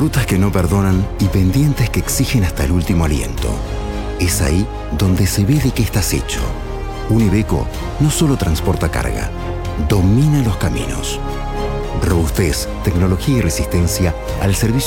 Rutas que no perdonan y pendientes que exigen hasta el último aliento. Es ahí donde se ve de qué estás hecho. Un Iveco no solo transporta carga, domina los caminos. Robustez, tecnología y resistencia al servicio